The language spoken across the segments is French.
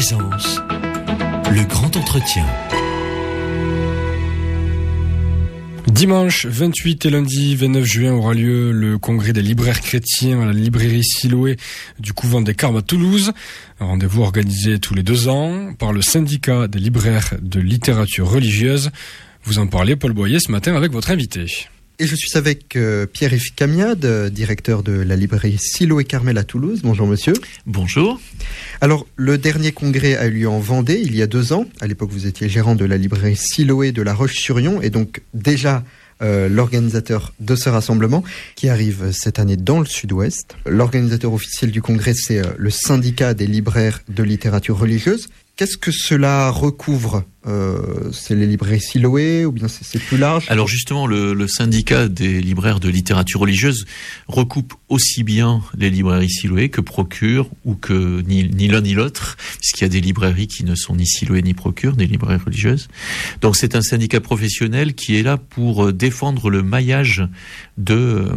Présence, le grand entretien. Dimanche 28 et lundi 29 juin aura lieu le congrès des libraires chrétiens à la librairie Siloé du couvent des Carmes à Toulouse. Un rendez-vous organisé tous les 2 ans par le syndicat des libraires de littérature religieuse. Vous en parlez, Paul Boyer, ce matin avec votre invité. Et je suis avec Pierre-Yves Camiade, directeur de la librairie Siloé Carmel à Toulouse. Bonjour monsieur. Bonjour. Alors, le dernier congrès a eu lieu en Vendée il y a 2 ans. À l'époque, vous étiez gérant de la librairie Siloé de La Roche-sur-Yon et donc déjà l'organisateur de ce rassemblement qui arrive cette année dans le sud-ouest. L'organisateur officiel du congrès, c'est le syndicat des libraires de littérature religieuse. Qu'est-ce que cela recouvre ? C'est les librairies Siloé ou bien c'est plus large ? Alors justement, le syndicat des libraires de littérature religieuse recoupe aussi bien les librairies Siloé que Procure ou que ni l'un ni l'autre, puisqu'il y a des librairies qui ne sont ni Siloé ni Procure, des librairies religieuses. Donc c'est un syndicat professionnel qui est là pour défendre le maillage de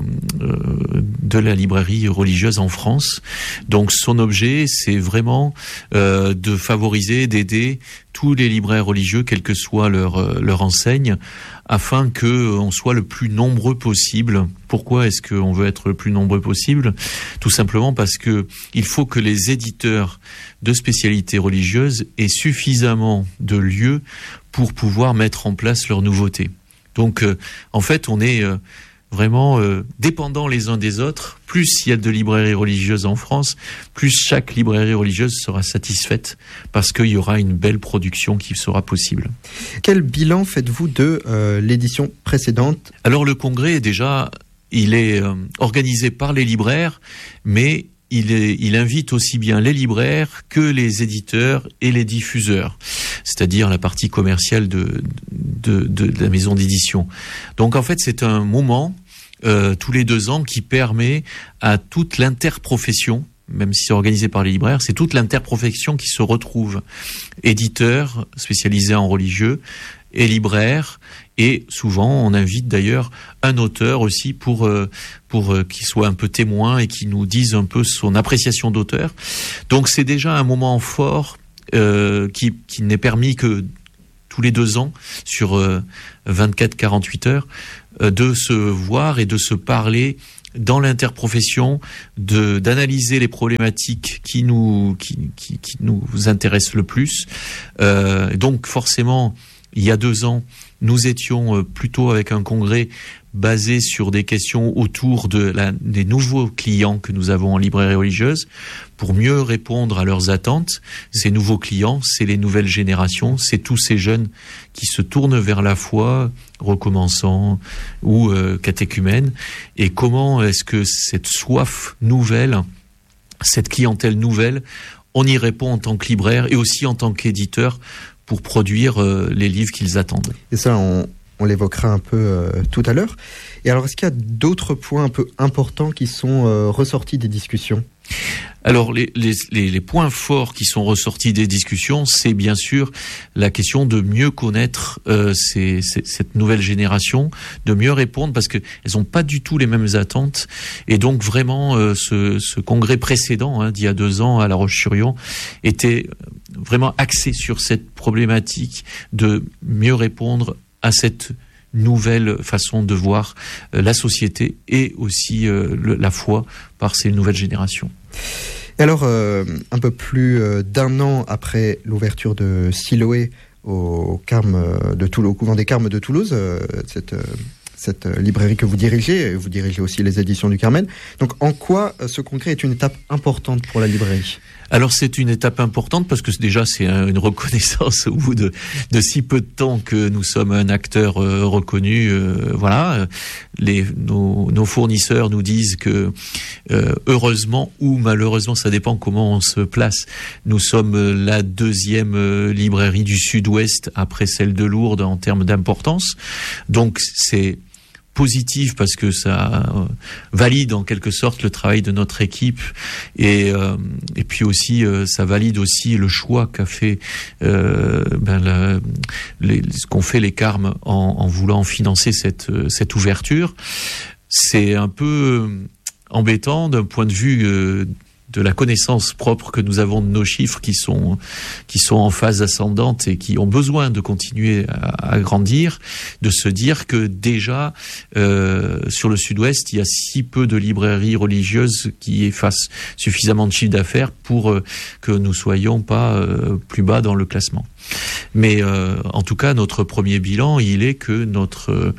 la librairie religieuse en France. Donc son objet, c'est vraiment de favoriser, d'aider tous les libraires religieux, quelle que soit leur enseigne, afin qu'on soit le plus nombreux possible. Pourquoi est-ce qu'on veut être le plus nombreux possible ? Tout simplement parce que il faut que les éditeurs de spécialités religieuses aient suffisamment de lieux pour pouvoir mettre en place leurs nouveautés. Donc, en fait, on est vraiment dépendants les uns des autres. Plus il y a de librairies religieuses en France, plus chaque librairie religieuse sera satisfaite parce qu'il y aura une belle production qui sera possible. Quel bilan faites-vous de l'édition précédente ? Alors le congrès, déjà, il est organisé par les libraires, mais il invite aussi bien les libraires que les éditeurs et les diffuseurs, c'est-à-dire la partie commerciale de la maison d'édition. Donc en fait, c'est un moment tous les 2 ans qui permet à toute l'interprofession, même si c'est organisé par les libraires, c'est toute l'interprofession qui se retrouve. Éditeurs spécialisés en religieux et libraires, et souvent on invite d'ailleurs un auteur aussi pour qu'il soit un peu témoin et qui nous dise un peu son appréciation d'auteur. Donc c'est déjà un moment fort qui n'est permis que tous les 2 ans sur 24-48 heures de se voir et de se parler dans l'interprofession, d'analyser les problématiques qui nous intéressent le plus. Donc forcément, il y a 2 ans, nous étions plutôt avec un congrès basé sur des questions autour des nouveaux clients que nous avons en librairie religieuse pour mieux répondre à leurs attentes. Ces nouveaux clients, c'est les nouvelles générations, c'est tous ces jeunes qui se tournent vers la foi, recommençant ou catéchumènes. Et comment est-ce que cette soif nouvelle, cette clientèle nouvelle, on y répond en tant que libraire et aussi en tant qu'éditeur pour produire les livres qu'ils attendent. Et ça, on l'évoquera un peu tout à l'heure. Et alors, est-ce qu'il y a d'autres points un peu importants qui sont ressortis des discussions ? Alors, les points forts qui sont ressortis des discussions, c'est bien sûr la question de mieux connaître cette nouvelle génération, de mieux répondre, parce qu'elles n'ont pas du tout les mêmes attentes. Et donc, vraiment, ce congrès précédent, d'il y a 2 ans à La Roche-sur-Yon, était vraiment axé sur cette problématique de mieux répondre à cette nouvelle façon de voir la société et aussi la foi par ces nouvelles générations. Et alors, un peu plus d'1 an après l'ouverture de Siloé au couvent des Carmes de Toulouse, cette librairie que vous dirigez aussi les éditions du Carmel. Donc en quoi ce congrès est une étape importante pour la librairie ? Alors c'est une étape importante parce que déjà c'est une reconnaissance au bout de si peu de temps que nous sommes un acteur reconnu. Voilà, nos fournisseurs nous disent que heureusement ou malheureusement, ça dépend comment on se place, nous sommes la 2e librairie du Sud-Ouest après celle de Lourdes en termes d'importance. Donc c'est positif parce que ça valide en quelque sorte le travail de notre équipe et puis aussi ça valide aussi le choix qu'a fait ce qu'ont fait les Carmes en voulant financer cette ouverture. C'est un peu embêtant d'un point de vue la connaissance propre que nous avons de nos chiffres qui sont en phase ascendante et qui ont besoin de continuer à grandir, de se dire que déjà sur le sud-ouest, il y a si peu de librairies religieuses qui fassent suffisamment de chiffre d'affaires pour que nous soyons pas plus bas dans le classement. Mais en tout cas, notre premier bilan, il est que notre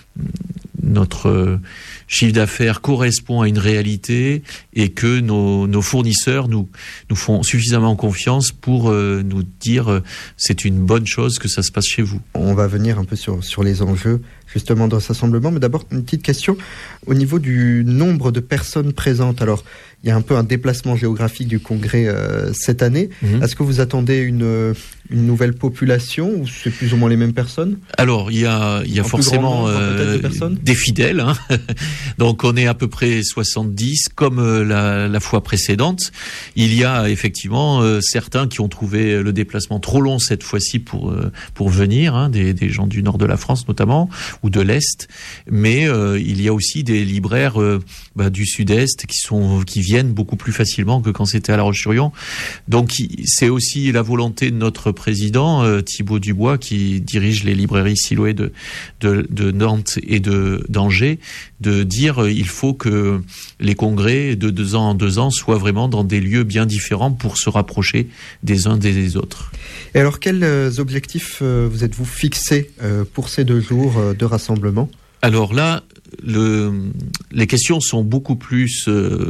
chiffre d'affaires correspond à une réalité et que nos fournisseurs nous font suffisamment confiance pour nous dire c'est une bonne chose que ça se passe chez vous. On va venir un peu sur les enjeux justement dans ce rassemblement, mais d'abord une petite question au niveau du nombre de personnes présentes. Alors, il y a un peu un déplacement géographique du congrès cette année. Est-ce que vous attendez une nouvelle population ou c'est plus ou moins les mêmes personnes? Alors, il y a forcément des fidèles. Hein. Donc, on est à peu près 70, comme la fois précédente. Il y a effectivement certains qui ont trouvé le déplacement trop long cette fois-ci pour venir, hein, des gens du nord de la France notamment, ou de l'Est. Mais il y a aussi des libraires du Sud-Est qui viennent beaucoup plus facilement que quand c'était à La Roche-sur-Yon. Donc c'est aussi la volonté de notre président Thibaut Dubois, qui dirige les librairies Siloé de Nantes et d'Angers, de dire il faut que les congrès de 2 ans en 2 ans soient vraiment dans des lieux bien différents pour se rapprocher des uns des autres. Et alors quels objectifs vous êtes-vous fixés pour ces 2 jours de rassemblement? Alors là, les questions sont beaucoup plus,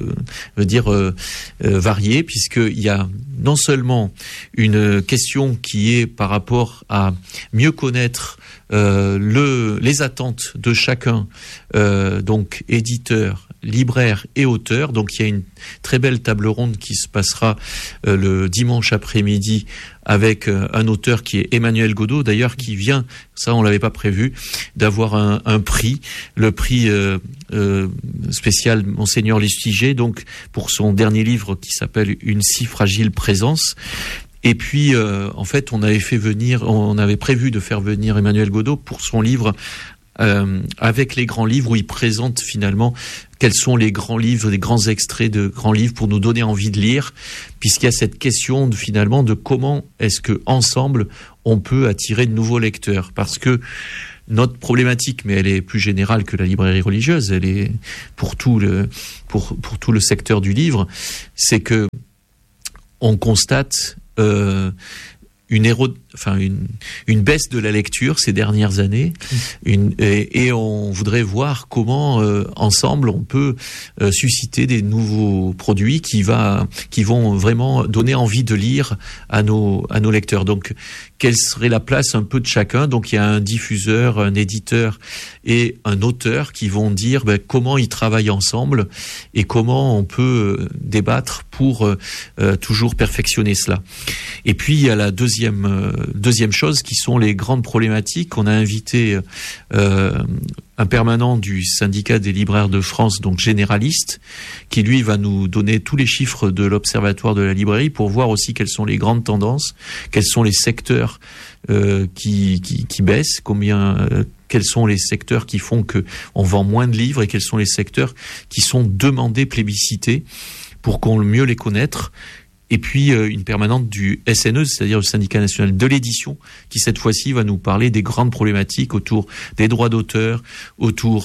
variées, puisqu'il y a non seulement une question qui est par rapport à mieux connaître les attentes de chacun, donc éditeur, libraire et auteur. Donc il y a une très belle table ronde qui se passera le dimanche après-midi avec un auteur qui est Emmanuel Godot, d'ailleurs, qui vient, ça on l'avait pas prévu, d'avoir un prix, le prix spécial Monseigneur Lustiger, donc pour son dernier livre qui s'appelle Une si fragile présence. Et puis, en fait, on avait prévu de faire venir Emmanuel Godot pour son livre avec les grands livres, où il présente finalement quels sont les grands livres, des grands extraits de grands livres pour nous donner envie de lire, puisqu'il y a cette question finalement de comment est-ce que ensemble on peut attirer de nouveaux lecteurs. Parce que notre problématique, mais elle est plus générale que la librairie religieuse, elle est pour tout le secteur du livre, c'est que on constate une baisse de la lecture ces dernières années, et on voudrait voir comment ensemble on peut susciter des nouveaux produits qui vont vraiment donner envie de lire à nos lecteurs. Donc quelle serait la place un peu de chacun? Donc il y a un diffuseur, un éditeur et un auteur qui vont dire comment ils travaillent ensemble et comment on peut débattre pour toujours perfectionner cela. Et puis il y a la deuxième chose qui sont les grandes problématiques. On a invité un permanent du syndicat des libraires de France, donc généraliste, qui lui va nous donner tous les chiffres de l'Observatoire de la librairie pour voir aussi quelles sont les grandes tendances, quels sont les secteurs qui baissent, quels sont les secteurs qui font que on vend moins de livres et quels sont les secteurs qui sont demandés, plébiscités, pour qu'on mieux les connaître. Et puis une permanente du SNE, c'est-à-dire le syndicat national de l'édition, qui cette fois-ci va nous parler des grandes problématiques autour des droits d'auteur, autour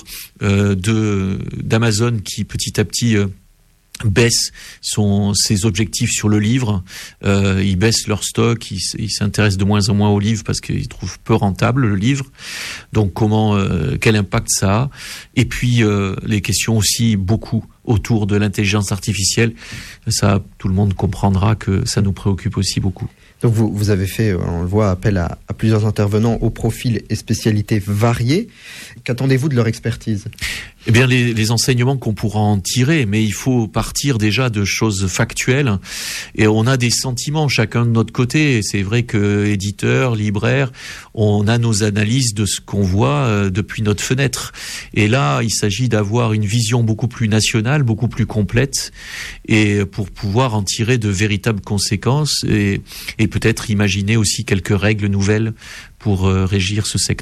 d'Amazon qui petit à petit baisse ses objectifs sur le livre, ils baissent leur stock, ils s'intéressent de moins en moins au livre parce qu'ils trouvent peu rentable le livre. Donc quel impact ça a? Et puis les questions aussi beaucoup autour de l'intelligence artificielle, ça tout le monde comprendra que ça nous préoccupe aussi beaucoup. Donc vous avez fait, on le voit, appel à plusieurs intervenants au profil et spécialités variées. Qu'attendez-vous de leur expertise? Eh bien, les enseignements qu'on pourra en tirer, mais il faut partir déjà de choses factuelles. Et on a des sentiments chacun de notre côté. C'est vrai que éditeurs, libraires, on a nos analyses de ce qu'on voit depuis notre fenêtre. Et là, il s'agit d'avoir une vision beaucoup plus nationale, beaucoup plus complète, et pour pouvoir en tirer de véritables conséquences et peut-être imaginer aussi quelques règles nouvelles pour régir ce secteur.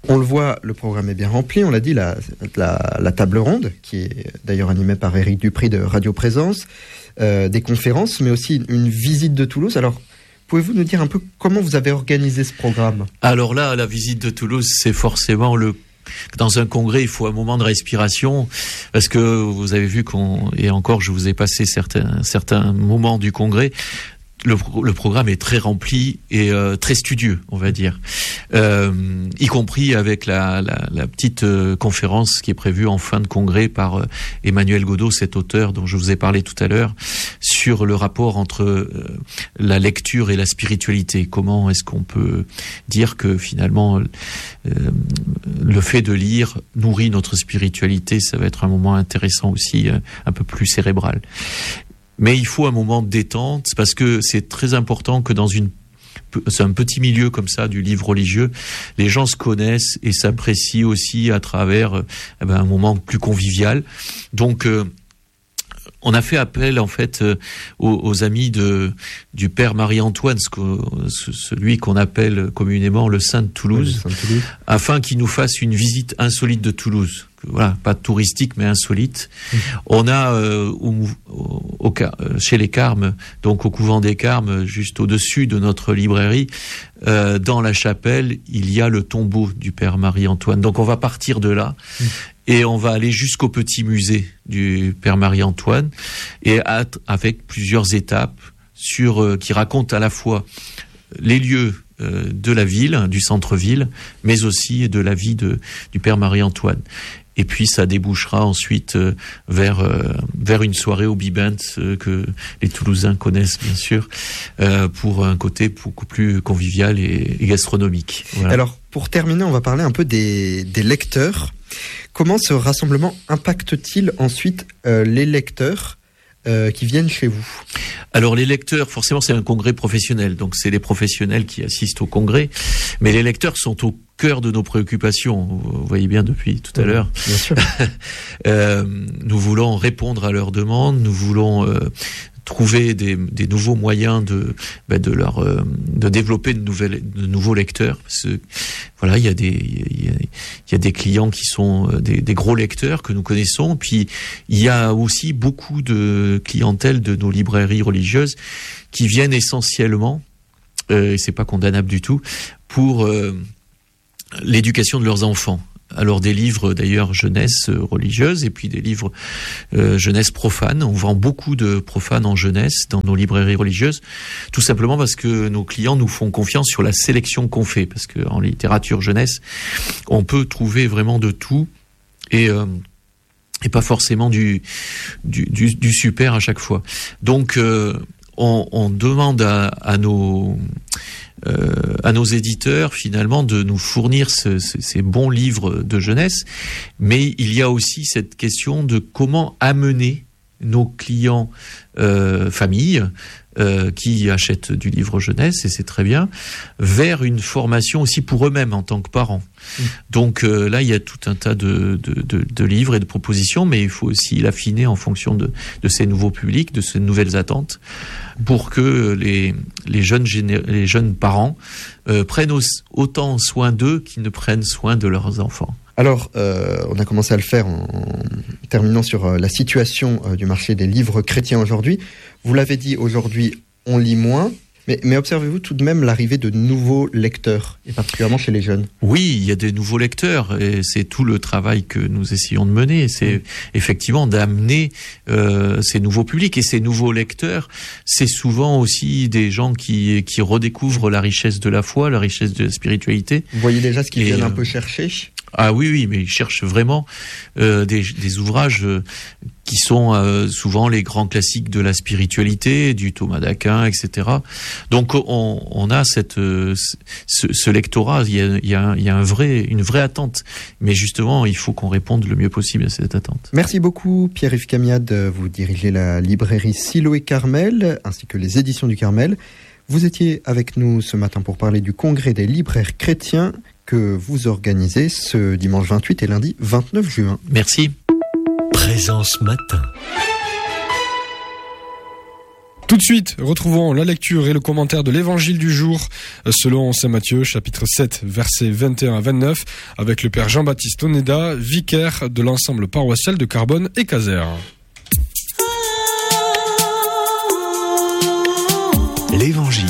On le voit, le programme est bien rempli. On l'a dit, la table ronde, qui est d'ailleurs animée par Éric Dupry de Radio Présence, des conférences, mais aussi une visite de Toulouse. Alors, pouvez-vous nous dire un peu comment vous avez organisé ce programme ? Alors là, la visite de Toulouse, c'est forcément dans un congrès, il faut un moment de respiration, parce que vous avez vu et encore, je vous ai passé certains moments du congrès. Le programme est très rempli et très studieux, on va dire, y compris avec la petite conférence qui est prévue en fin de congrès par Emmanuel Godot, cet auteur dont je vous ai parlé tout à l'heure, sur le rapport entre la lecture et la spiritualité. Comment est-ce qu'on peut dire que finalement le fait de lire nourrit notre spiritualité? Ça va être un moment intéressant aussi, un peu plus cérébral. Mais il faut un moment de détente, parce que c'est très important que c'est un petit milieu comme ça du livre religieux, les gens se connaissent et s'apprécient aussi à travers un moment plus convivial. Donc on a fait appel en fait aux amis du père Marie-Antoine, celui qu'on appelle communément le Saint de Toulouse, afin qu'il nous fasse une visite insolite de Toulouse. Voilà, pas touristique mais insolite. On a chez les Carmes, donc au couvent des Carmes, juste au-dessus de notre librairie, dans la chapelle, il y a le tombeau du père Marie-Antoine. Donc on va partir de là et on va aller jusqu'au petit musée du père Marie-Antoine, et avec plusieurs étapes qui racontent à la fois les lieux de la ville, du centre-ville, mais aussi de la vie du père Marie-Antoine. Et puis ça débouchera ensuite vers une soirée au Bibent que les Toulousains connaissent bien sûr, pour un côté beaucoup plus convivial et gastronomique. Voilà. Alors pour terminer, on va parler un peu des lecteurs. Comment ce rassemblement impacte-t-il ensuite les lecteurs qui viennent chez vous? Alors les lecteurs, forcément c'est un congrès professionnel, donc c'est les professionnels qui assistent au congrès, mais les lecteurs sont au cœur de nos préoccupations, vous voyez bien depuis tout à l'heure. Bien sûr. Nous voulons répondre à leurs demandes, nous voulons trouver des nouveaux moyens de développer de nouveaux lecteurs, parce que voilà, il y a des clients qui sont des gros lecteurs que nous connaissons, puis il y a aussi beaucoup de clientèle de nos librairies religieuses qui viennent essentiellement, et c'est pas condamnable du tout, pour l'éducation de leurs enfants. Alors des livres d'ailleurs jeunesse religieuse, et puis des livres jeunesse profane. On vend beaucoup de profanes en jeunesse dans nos librairies religieuses, tout simplement parce que nos clients nous font confiance sur la sélection qu'on fait, parce qu'en littérature jeunesse, on peut trouver vraiment de tout, et pas forcément du super à chaque fois. Donc on demande à nos éditeurs finalement de nous fournir ces bons livres de jeunesse, mais il y a aussi cette question de comment amener nos clients familles qui achètent du livre jeunesse, et c'est très bien, vers une formation aussi pour eux-mêmes en tant que parents. Donc là, il y a tout un tas de livres et de propositions, mais il faut aussi l'affiner en fonction de ces nouveaux publics, de ces nouvelles attentes, pour que les jeunes parents prennent autant soin d'eux qu'ils ne prennent soin de leurs enfants. Alors, on a commencé à le faire en terminant sur la situation du marché des livres chrétiens aujourd'hui. Vous l'avez dit, aujourd'hui, on lit moins. Mais observez-vous tout de même l'arrivée de nouveaux lecteurs, et particulièrement chez les jeunes? Oui, il y a des nouveaux lecteurs, et c'est tout le travail que nous essayons de mener. C'est effectivement d'amener ces nouveaux publics, et ces nouveaux lecteurs, c'est souvent aussi des gens qui redécouvrent la richesse de la foi, la richesse de la spiritualité. Vous voyez déjà ce qu'ils viennent un peu chercher? Ah oui, mais ils cherchent vraiment des ouvrages qui sont souvent les grands classiques de la spiritualité, du Thomas d'Aquin, etc. Donc on a ce lectorat, il y a une vraie attente, mais justement il faut qu'on réponde le mieux possible à cette attente. Merci beaucoup Pierre-Yves Camiade, vous dirigez la librairie Siloé Carmel, ainsi que les éditions du Carmel. Vous étiez avec nous ce matin pour parler du congrès des libraires chrétiens que vous organisez ce dimanche 28 et lundi 29 juin. Merci. Présence matin. Tout de suite, retrouvons la lecture et le commentaire de l'évangile du jour selon saint Matthieu, chapitre 7, versets 21 à 29, avec le père Jean-Baptiste Oneda, vicaire de l'ensemble paroissial de Carbone et Caser. L'Évangile.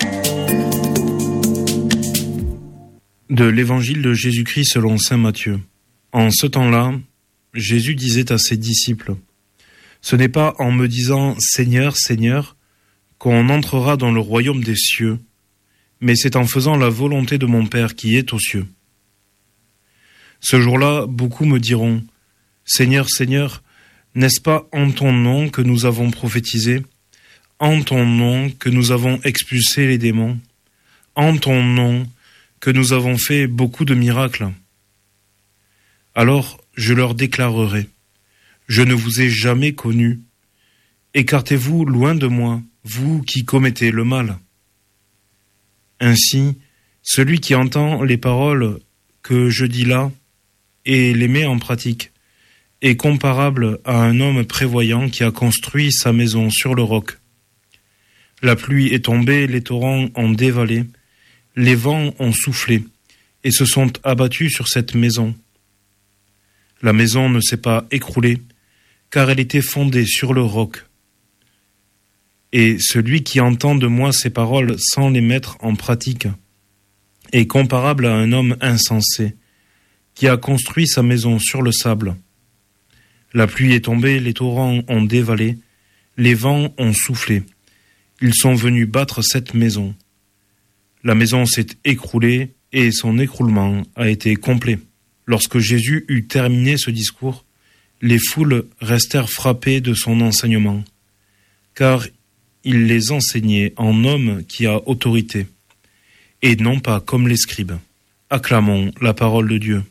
De l'Évangile de Jésus-Christ selon saint Matthieu. En ce temps-là, Jésus disait à ses disciples : ce n'est pas en me disant « Seigneur, Seigneur » qu'on entrera dans le royaume des cieux, mais c'est en faisant la volonté de mon Père qui est aux cieux. Ce jour-là, beaucoup me diront : Seigneur, Seigneur, n'est-ce pas en ton nom que nous avons prophétisé, en ton nom que nous avons expulsé les démons, en ton nom que nous avons fait beaucoup de miracles ? Alors je leur déclarerai : je ne vous ai jamais connus. Écartez-vous loin de moi, vous qui commettez le mal. Ainsi, celui qui entend les paroles que je dis là et les met en pratique est comparable à un homme prévoyant qui a construit sa maison sur le roc. La pluie est tombée, les torrents ont dévalé, les vents ont soufflé et se sont abattus sur cette maison. La maison ne s'est pas écroulée, car elle était fondée sur le roc. Et celui qui entend de moi ces paroles sans les mettre en pratique est comparable à un homme insensé qui a construit sa maison sur le sable. La pluie est tombée, les torrents ont dévalé, les vents ont soufflé. Ils sont venus battre cette maison. La maison s'est écroulée et son écroulement a été complet. Lorsque Jésus eut terminé ce discours, les foules restèrent frappées de son enseignement, car il les enseignait en homme qui a autorité, et non pas comme les scribes. Acclamons la parole de Dieu.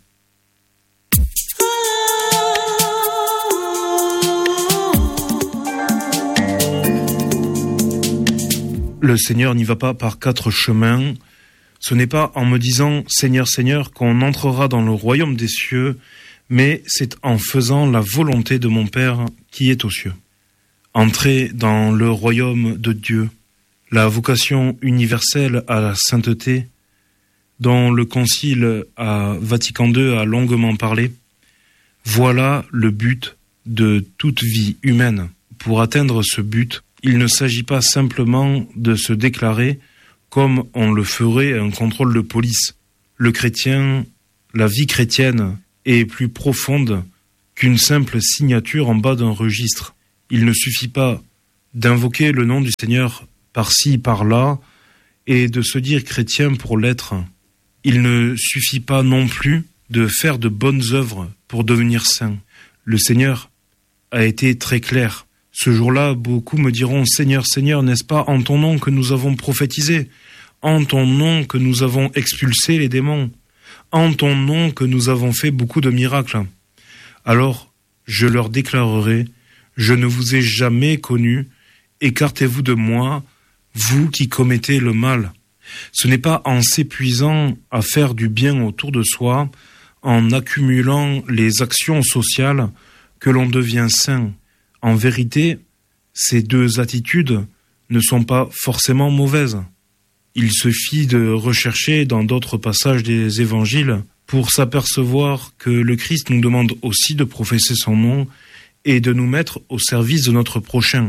Le Seigneur n'y va pas par 4 chemins. Ce n'est pas en me disant « Seigneur, Seigneur » qu'on entrera dans le royaume des cieux, mais c'est en faisant la volonté de mon Père qui est aux cieux. Entrer dans le royaume de Dieu, la vocation universelle à la sainteté, dont le Concile à Vatican II a longuement parlé, voilà le but de toute vie humaine. Pour atteindre ce but, il ne s'agit pas simplement de se déclarer comme on le ferait un contrôle de police. Le chrétien, la vie chrétienne, est plus profonde qu'une simple signature en bas d'un registre. Il ne suffit pas d'invoquer le nom du Seigneur par-ci, par-là, et de se dire chrétien pour l'être. Il ne suffit pas non plus de faire de bonnes œuvres pour devenir saint. Le Seigneur a été très clair. Ce jour-là, beaucoup me diront « Seigneur, Seigneur, n'est-ce pas en ton nom que nous avons prophétisé ? En ton nom que nous avons expulsé les démons ? En ton nom que nous avons fait beaucoup de miracles ?» Alors, je leur déclarerai : je ne vous ai jamais connu, écartez-vous de moi, vous qui commettez le mal. Ce n'est pas en s'épuisant à faire du bien autour de soi, en accumulant les actions sociales, que l'on devient saint. En vérité, ces 2 attitudes ne sont pas forcément mauvaises. Il suffit de rechercher dans d'autres passages des évangiles pour s'apercevoir que le Christ nous demande aussi de professer son nom et de nous mettre au service de notre prochain.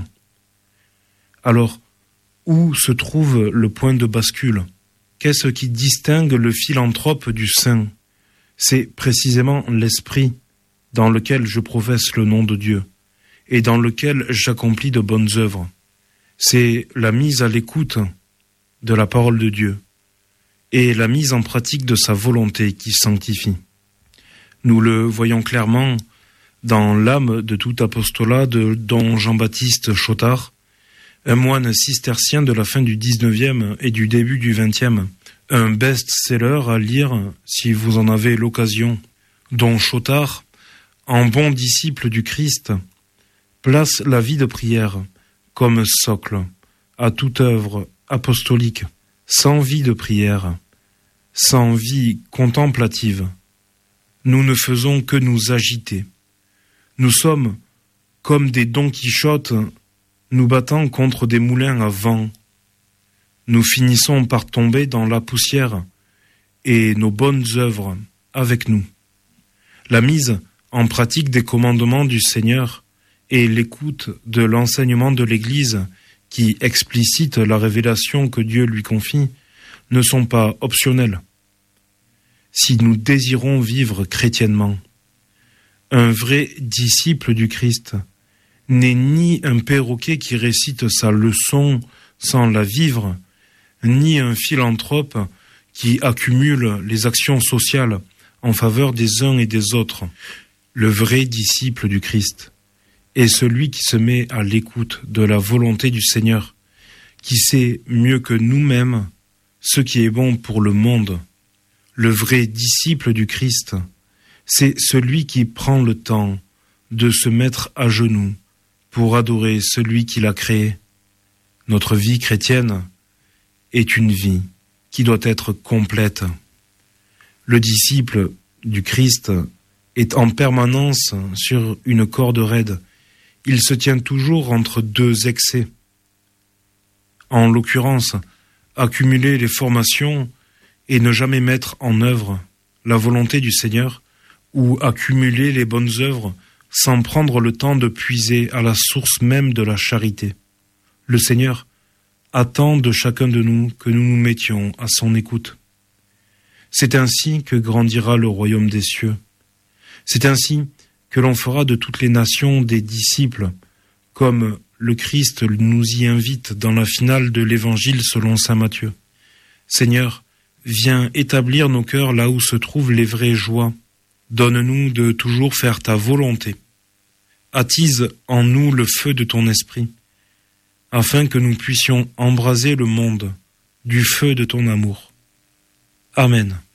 Alors, où se trouve le point de bascule ? Qu'est-ce qui distingue le philanthrope du saint ? C'est précisément l'esprit dans lequel je professe le nom de Dieu et dans lequel j'accomplis de bonnes œuvres. C'est la mise à l'écoute de la parole de Dieu et la mise en pratique de sa volonté qui sanctifie. Nous le voyons clairement dans l'âme de tout apostolat de don Jean-Baptiste Chotard, un moine cistercien de la fin du 19e et du début du 20e, un best-seller à lire si vous en avez l'occasion. Don Chotard, en bon disciple du Christ, place la vie de prière comme socle à toute œuvre apostolique. Sans vie de prière, sans vie contemplative, nous ne faisons que nous agiter. Nous sommes comme des Don Quichotte nous battant contre des moulins à vent. Nous finissons par tomber dans la poussière et nos bonnes œuvres avec nous. La mise en pratique des commandements du Seigneur et l'écoute de l'enseignement de l'Église qui explicite la révélation que Dieu lui confie ne sont pas optionnels. Si nous désirons vivre chrétiennement, un vrai disciple du Christ n'est ni un perroquet qui récite sa leçon sans la vivre, ni un philanthrope qui accumule les actions sociales en faveur des uns et des autres. Le vrai disciple du Christ est celui qui se met à l'écoute de la volonté du Seigneur, qui sait mieux que nous-mêmes ce qui est bon pour le monde. Le vrai disciple du Christ, c'est celui qui prend le temps de se mettre à genoux pour adorer celui qui l'a créé. Notre vie chrétienne est une vie qui doit être complète. Le disciple du Christ est en permanence sur une corde raide. Il se tient toujours entre deux excès. En l'occurrence, accumuler les formations et ne jamais mettre en œuvre la volonté du Seigneur, ou accumuler les bonnes œuvres sans prendre le temps de puiser à la source même de la charité. Le Seigneur attend de chacun de nous que nous nous mettions à son écoute. C'est ainsi que grandira le royaume des cieux. C'est ainsi que l'on fera de toutes les nations des disciples, comme le Christ nous y invite dans la finale de l'Évangile selon saint Matthieu. Seigneur, viens établir nos cœurs là où se trouvent les vraies joies. Donne-nous de toujours faire ta volonté. Attise en nous le feu de ton esprit, afin que nous puissions embraser le monde du feu de ton amour. Amen.